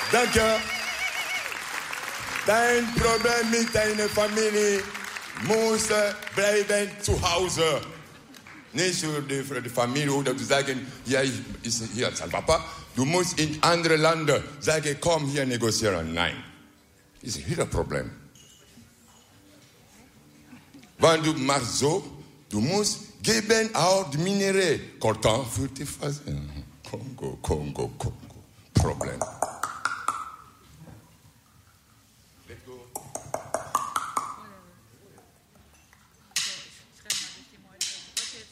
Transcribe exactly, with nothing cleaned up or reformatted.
Danke. Dein Problem mit deiner Familie muss bleiben zu Hause. Nicht für die, für die Familie oder zu sagen, ja, ich ist hier als Papa. Du musst in andere Länder sagen, komm hier negozieren. Nein. Das ist wieder ein Problem. Wenn du machst so, du musst geben auch die Minerais. Coltan für die Phase. Kongo, Kongo, Kongo. Problem.